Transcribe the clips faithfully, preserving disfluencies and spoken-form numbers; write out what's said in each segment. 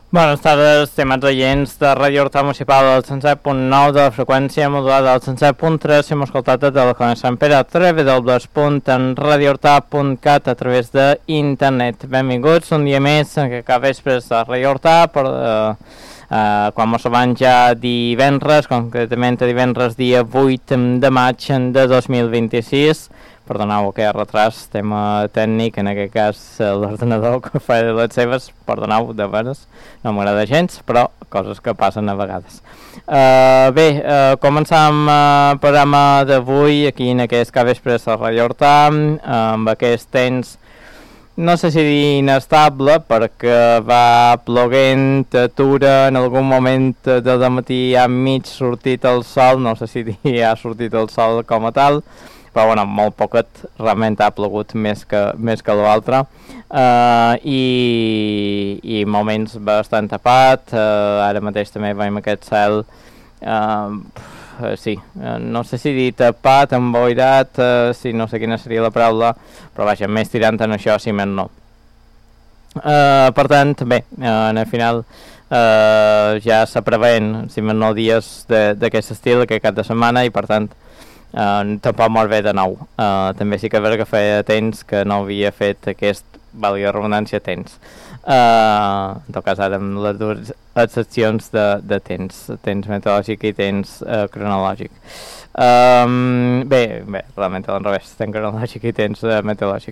Bones tardes, estimats oients de Ràdio Horta Municipal del cent set punt nou de la freqüència modulada del cent set punt tres. Hem escoltat a Telecom Sant Pere, w w w punt radio horta punt cat a través d'internet. Benvinguts un dia més que cap vespres de Ràdio Horta, per, uh, uh, quan mos van ja divendres, concretament divendres dia vuit de maig de dos mil vint-i-sis. Perdoneu aquest retras, tema tècnic, en aquest cas l'ordenador que fa de les seves, perdoneu, de veres, no m'agrada gens, però coses que passen a vegades. Uh, bé, uh, començam el programa d'avui aquí en aquest capvespre de Ràdio Horta, uh, amb aquest temps, no sé si dir inestable, perquè va ploguent, atura, en algun moment del matí ha mig sortit el sol, no sé si dir ha sortit el sol com a tal, però bueno, molt poquet, realment ha plogut més que, més que l'altre, uh, i, i moments bastant tapat, uh, ara mateix també veiem aquest cel, uh, uh, sí, uh, no sé si dir tapat, emboirat, uh, sí, no sé quina seria la paraula, però vaja, més tirant en això, si més no. Uh, per tant, bé, uh, en el final uh, ja s'apreveien, si més no, dies d'aquest estil, aquest cap de setmana, i per tant, Uh, tampoc molt bé de nou. Uh, també sí que veure que feia temps que no havia fet aquest, valgui la redundància, temps. Uh, en tot cas ara amb les dues excepcions de, de temps, temps meteorològic i temps uh, cronològic. Um, bé, bé, realment al revés, temps cronològic i temps uh, meteorològic.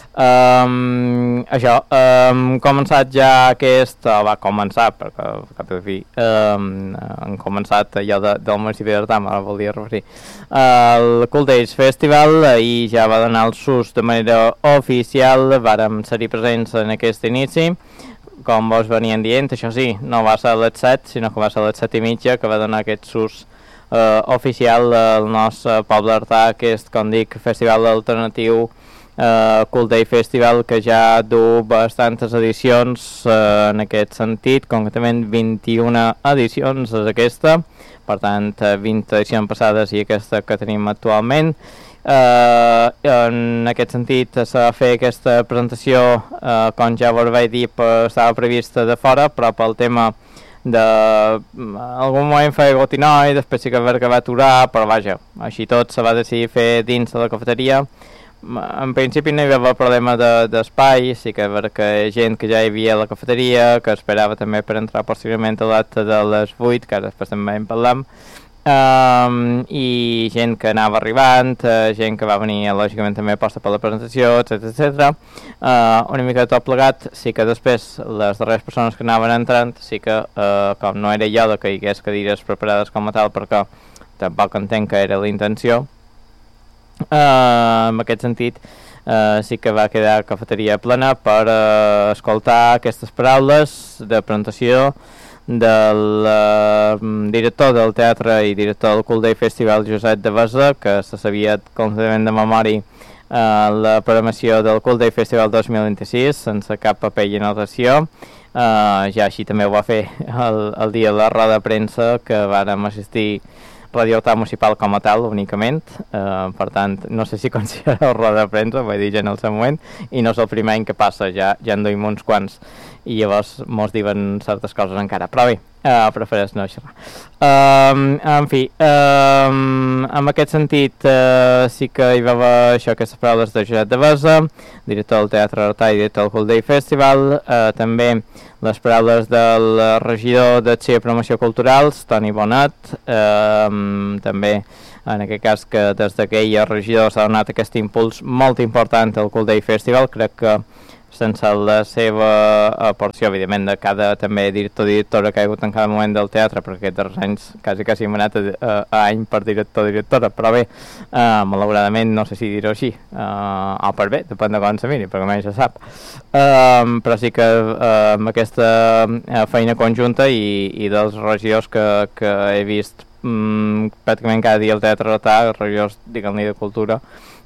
Um, això, um, començat ja aquest, o va començar, perquè cap de fi, um, han començat allò de, del municipi d'Artà, ara volia referir, uh, el Cool Days Festival, ahir ja va donar el sus de manera oficial, vàrem ser-hi presents en aquest inici, com vos venien dient, això sí, no va ser a les set, sinó que va ser a les set i mitja, que va donar aquest sus uh, oficial al nostre poble d'Artà, aquest, com dic, festival alternatiu, Uh, Cool Day Festival, que ja du bastantes edicions uh, en aquest sentit, concretament vint-i-una edicions és aquesta, per tant vint edicions passades i aquesta que tenim actualment. Uh, en aquest sentit s'ha de fer aquesta presentació, uh, com ja vos vaig dir, estava prevista de fora, però pel tema de algun moment feia gotinoi, després sí que va que va aturar, però vaja, així tot se va decidir fer dins de la cafeteria. En principi no hi havia problema d'espai, de, sí que veure que gent que ja hi havia a la cafeteria, que esperava també per entrar posteriorment a l'acte de les vuit, que ara després també en parlam, um, i gent que anava arribant, uh, gent que va venir lògicament també posta per la presentació, etcètera etcètera. Uh, una mica de tot plegat, sí que després les darreres persones que anaven entrant, sí que uh, com no era jo de que hi hagués cadires preparades com a tal, perquè tampoc entenc que era la intenció. Uh, en aquest sentit uh, sí que va quedar cafeteria plena per uh, escoltar aquestes paraules de presentació del uh, director del teatre i director del Cool Day Festival, Josep de Besa, que se sabia completament de memòria uh, la programació del Cool Day Festival dos mil vint-i-sis sense cap paper i anotació. Uh, ja així també ho va fer el, el dia de la roda de premsa, que vàrem assistir Ràdio Horta Municipal com a tal, únicament, uh, per tant, no sé si considereu roda de premsa, vaig dir ja en el seu moment, i no és el primer any que passa, ja, ja en duim uns quants, i llavors mos diuen certes coses encara, però bé, uh, prefereix no xerrar. Um, en fi, um, en aquest sentit, uh, sí que hi va haver això, aquestes paraules de Josep de Besa, director del Teatre Artà i director del Cool Day Festival, uh, també les paraules del regidor d'Acció i Promoció Culturals, Toni Bonet, eh, també en aquest cas que des que ell és regidor s'ha donat aquest impuls molt important al Cool Day Festival. Crec que sense la seva aportació, evidentment, de cada també director o directora que ha hagut en cada moment del teatre, perquè aquests darrers anys quasi quasi hem anat a, a, a any per director o directora, però bé, uh, malauradament no sé si dir-ho així, uh, o per bé, depèn de com se miri, perquè mai se sap. Uh, però sí que uh, amb aquesta uh, feina conjunta i, i dels regidors que, que he vist um, pràcticament cada dia al Teatre Artà, regidors, diguem-ne, de cultura,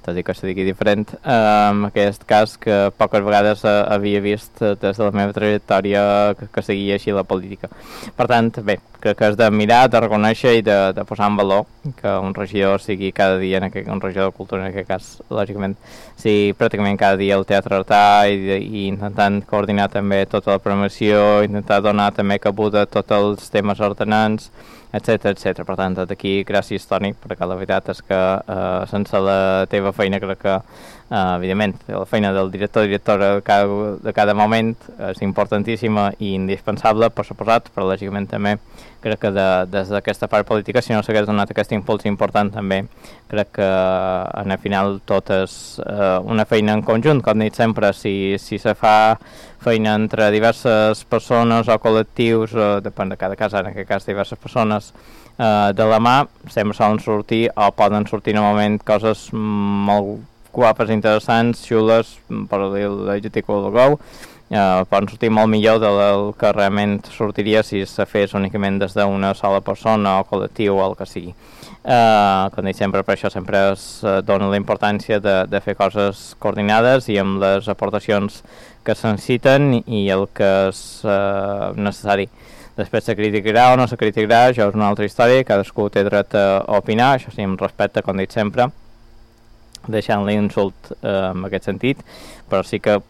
tot i que se digui diferent, eh, en aquest cas que poques vegades eh, havia vist des de la meva trajectòria que, que seguia així la política. Per tant, bé, crec que és de mirar, de reconèixer i de, de posar en valor que un regidor sigui cada dia, en aquest, un regidor de cultura en aquest cas, lògicament, sigui pràcticament cada dia al Teatre Artà i, i intentant coordinar també tota la programació, intentar donar també cabuda a tots els temes ordenants, etcètera, etcètera. Per tant, tot aquí, gràcies, Toni, perquè la veritat és que eh, sense la teva feina crec que, eh, evidentment, la feina del director o directora de cada, de cada moment és importantíssima i indispensable, per suposat, però lògicament també crec que de, des d'aquesta part política, si no s'hagués donat aquest impuls important també, crec que en el final tot és eh, una feina en conjunt, com he dit sempre, si, si se fa feina entre diverses persones o col·lectius, o depèn de cada cas, en aquest cas diverses persones, eh, de la mà, sempre solen sortir o poden sortir normalment coses molt guapes, interessants, xules, per dir l'adjectiu que vulgueu, Uh, poden sortir molt millor del que realment sortiria si se fes únicament des d'una sola persona o col·lectiu o el que sigui. Uh, com dic sempre, per això sempre es uh, dona la importància de, de fer coses coordinades i amb les aportacions que se necessiten i el que és uh, necessari. Després se criticarà o no se criticarà, això és una altra història, cadascú té dret a opinar, això sí, amb respecte, com dic sempre, deixant-li un insult uh, en aquest sentit, però sí que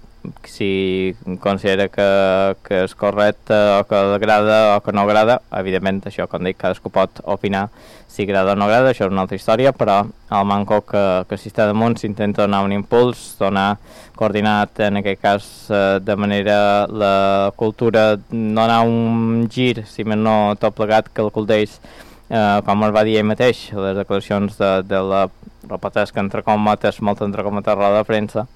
si considera que, que és correcte o que agrada o que no agrada, evidentment això, com dic, cadascú pot opinar si agrada o no agrada, això és una altra història, però el manco que, que si està damunt s'intenta donar un impuls, donar coordinat en aquest cas eh, de manera la cultura, donar un gir, si més no tot plegat, que el Culdeix, eh, com es va dir ell mateix, les declaracions de, de la repetesca entre comates, molt entre comates roda de premsa,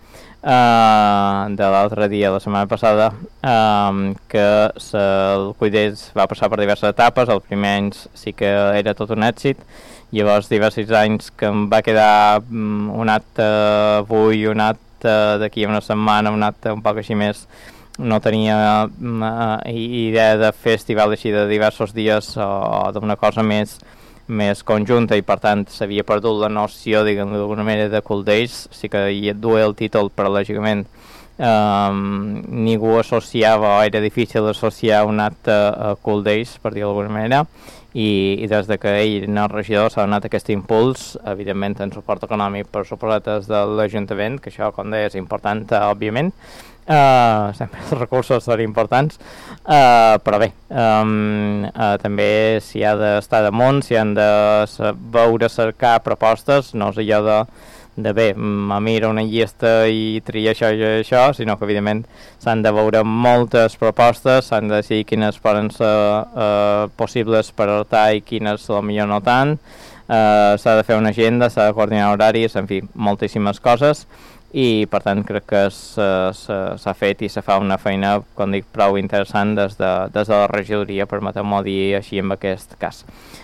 Uh, de l'altre dia, la setmana passada, um, que se, el Cuidés va passar per diverses etapes. El primer any sí que era tot un èxit, llavors diversos anys que em va quedar um, un acte avui, un acte d'aquí una setmana, un acte un poc així més, no tenia um, uh, idea de festival així de diversos dies o, o d'una cosa més més conjunta i per tant s'havia perdut la noció, diguem-ne d'alguna manera, de Cool Days. Sí que hi duia el títol, però lògicament um, ningú associava o era difícil associar un acte a Cool Days, per dir d'alguna manera, i, i des de que ell no és regidor s'ha donat aquest impuls, evidentment en suport econòmic per suposat des de l'Ajuntament, que això, com deia, és important, òbviament. Uh, sempre els recursos són importants, uh, però bé, um, uh, també s'hi ha d'estar damunt, s'hi han de veure, cercar propostes, no és allò de, de bé, me mira una llista i tria això i això, sinó que evidentment s'han de veure moltes propostes, s'han de decidir quines poden ser uh, possibles per Artà i quines potser no tant, uh, s'ha de fer una agenda, s'ha de coordinar horaris, en fi, moltíssimes coses, i per tant crec que s'ha fet i se fa una feina, com dic, prou interessant des de, des de la regidoria, permeteu-m'ho dir així en aquest cas.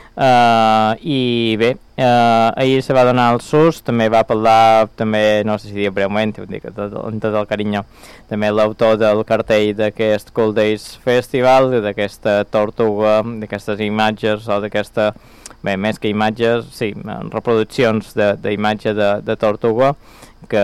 Uh, I bé, uh, ahir se va donar el S U S, també va parlar, també, no sé si dir breument, ho dic amb tot el carinyo, també l'autor del cartell d'aquest Cool Days Festival, d'aquesta tortuga, d'aquestes imatges o d'aquesta, bé, més que imatges, sí, reproduccions d'imatge de, de, de tortuga, que,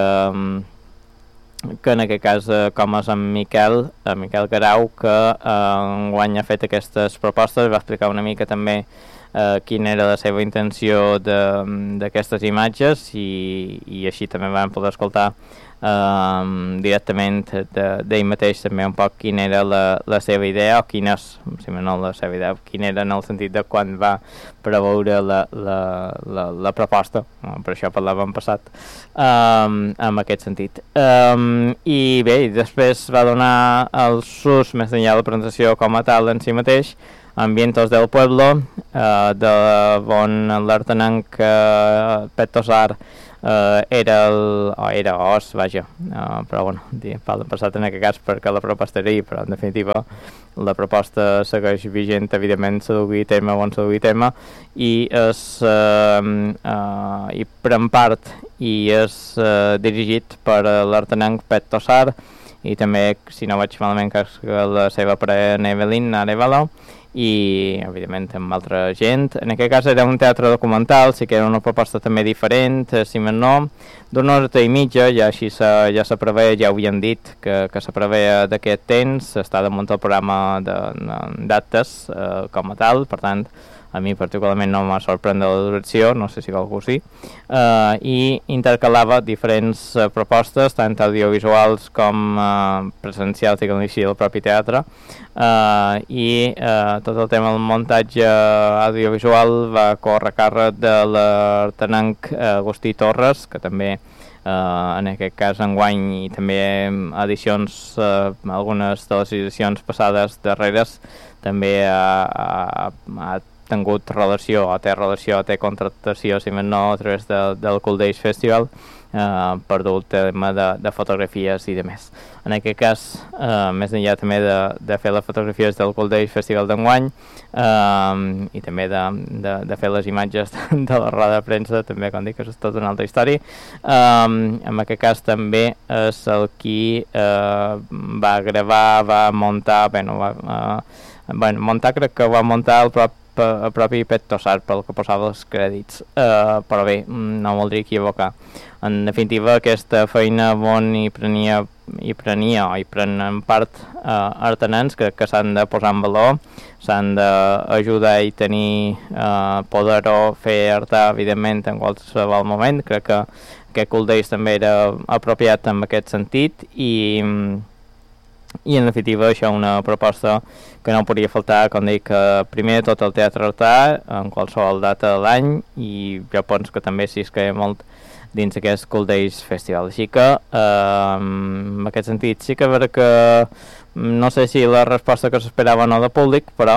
que en aquest cas eh, com és en Miquel, en Miquel Garau, que eh, enguany ha fet aquestes propostes, va explicar una mica també eh, quina era la seva intenció d'aquestes imatges i, i així també vam poder escoltar eh, directament d'ell mateix també un poc quina era la, la seva idea o quina és, si no la seva idea, quina era en el sentit de quan va preveure la, la, la, la proposta, per això parlàvem passat, um, en aquest sentit. Um, I bé, després va donar el S U S més enllà de la presentació com a tal en si mateix, Ambientos del Pueblo, uh, de on l'artenanc uh, Pet Tosar uh, era el, o era os, vaja, uh, però bueno, parla passat en aquest cas perquè la proposta era ahir, però en definitiva la proposta segueix vigent, evidentment s'ha d'obrir tema on s'ha d'obrir tema i és uh, uh, i per en part i és uh, dirigit per l'artenanc Pet Tosar i també, si no vaig malament, que és la seva parella Evelyn Arevalo, i evidentment amb altra gent. En aquest cas era un teatre documental, sí que era una proposta també diferent, si més no, d'una hora i mitja, ja així se, ja se preveia, ja ho havien dit que, que se preveia d'aquest temps, està damunt el programa d'actes eh, com a tal, per tant a mi particularment no m'ha sorprès la duració, no sé si algú sí, uh, i intercalava diferents uh, propostes, tant audiovisuals com uh, presencials, diguem-ho així, del propi teatre, uh, i uh, tot el tema del muntatge audiovisual va córrer a càrrec de l'artenenc uh, Agustí Torres, que també Uh, en aquest cas enguany i també edicions, uh, algunes de les edicions passades darreres també ha, ha, ha tingut relació, o té relació, té contractació, si més no, a través de, del Cool Days Festival, eh, per dur el tema de, de fotografies i de més. En aquest cas, eh, més enllà també de, de fer les fotografies del Cool Days Festival d'enguany, eh, i també de, de, de fer les imatges de la roda de premsa, també, com dic, és tota una altra història. Eh, en aquest cas també és el qui eh, va gravar, va muntar, bé, no va... Eh, bueno, muntar crec que va muntar el propi el propi Pet Tossar, pel que posava els crèdits, uh, però bé, no voldria equivocar. En definitiva, aquesta feina on hi prenia, hi prenia o hi prenen part uh, artenans que, que s'han de posar en valor, s'han d'ajudar i tenir uh, poder-ho fer artar, evidentment, en qualsevol moment. Crec que aquest Cool Days també era apropiat en aquest sentit i... i en definitiva això una proposta que no podria faltar, com dic, uh, primer tot el Teatre Artà en qualsevol data de l'any i jo penso que també si es queda molt dins d'aquest Cool Days Festival. Així que uh, en aquest sentit sí que veure que no sé si la resposta que s'esperava no de públic, però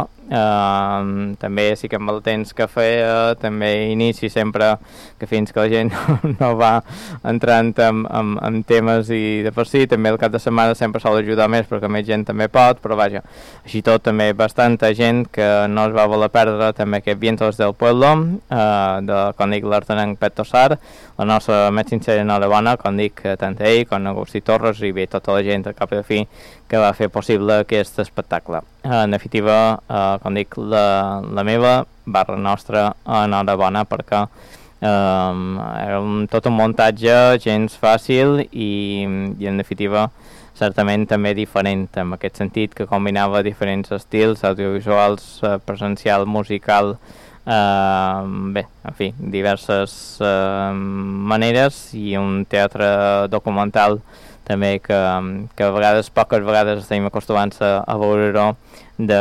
uh, també sí que amb el temps que feia, també inici sempre que fins que la gent no, no va entrant en, en, en temes i de per si, també el cap de setmana sempre sol ajudar més perquè més gent també pot, però vaja, així tot també bastanta gent que no es va voler perdre també aquest Vientos del Pueblo, uh, de, com dic, l'artenenc Pet Tossar, la nostra més sincera enhorabona, com dic, tant ell com Agustí Torres i bé tota la gent al cap de fi que va fer possible aquest espectacle. En definitiva, eh, com dic, la, la meva barra nostra enhorabona perquè eh, era un, tot un muntatge gens fàcil i, i en definitiva certament també diferent en aquest sentit que combinava diferents estils audiovisuals, eh, presencial, musical, eh, bé, en fi, diverses eh, maneres i un teatre documental també que, que a vegades, poques vegades estem acostumats a, a veure-ho de,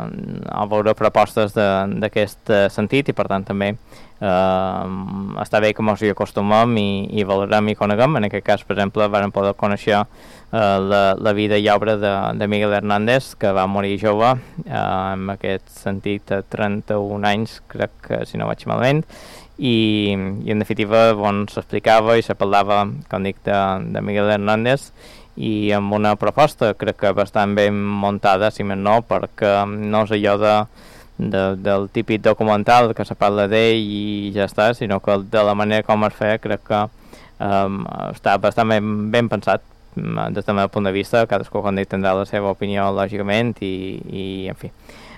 a veure propostes d'aquest sentit i per tant també eh, està bé que ens hi acostumem i, i valorem i coneguem. En aquest cas, per exemple, vam poder conèixer eh, la, la vida i obra de, de Miguel Hernández, que va morir jove, eh, en aquest sentit a trenta-un anys, crec que si no vaig malament, i, i en definitiva bon, s'explicava i se parlava, com dic, de, de Miguel Hernández i amb una proposta crec que bastant ben muntada, si més no, perquè no és allò de, de, del típic documental que se parla d'ell i ja està, sinó que de la manera com es feia crec que um, està bastant ben, ben pensat des del meu punt de vista. Cadascú, com dic, tindrà la seva opinió lògicament i, i en fi.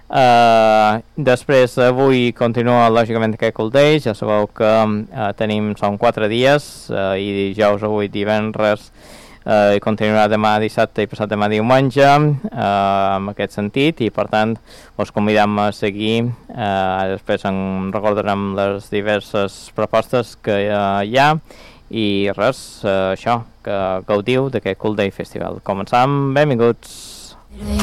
Uh, després avui continua lògicament aquest Cool Days, ja sabeu que uh, tenim, són quatre dies uh, i dijous, avui, divendres uh, i continuarà demà dissabte i passat demà diumenge uh, en aquest sentit i per tant us convidem a seguir, uh, després en recordarem les diverses propostes que uh, hi ha i res, uh, això, que gaudiu d'aquest Cool Day Festival. Començam, benvinguts!